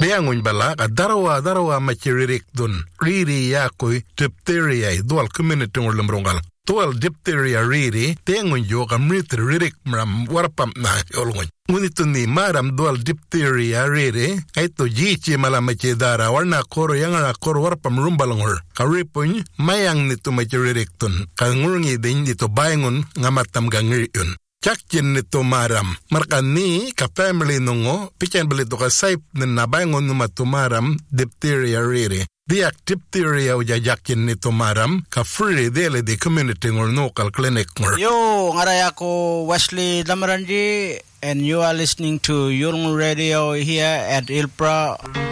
Beangun bala darawa machiririk dun riri yakoi diphtheria dual community ngolum rongal dual diphtheria riri tengun yoga ririk mram warpam na yolgun unituni maram dual diphtheria riri aito jichi malamache dara warna koro yangara koro warpam rumbalongor karipun mayang nitu machiririk dun kangurungi din dito bayangun ngamatam gangiriun Chakchen nito maram. Markani ka family nungo, pichen balito ka saip na nabangon numatumaram diphtheria riri. Diak diphtheria ujajakin nito maram, ka free dele di community ngor local clinic ngor. Yo, ngaray ako Wesley Damaranji, and you are listening to Yulng Radio here at Ilpra.